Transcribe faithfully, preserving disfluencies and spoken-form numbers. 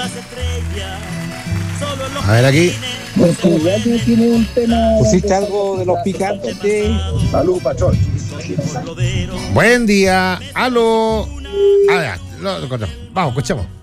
A ver aquí. Porque ya que tiene un tema. ¿Pusiste algo de los picantes de Salud, Pachón. Buen día. Aló. A ver, lo- lo- lo- vamos, escuchemos.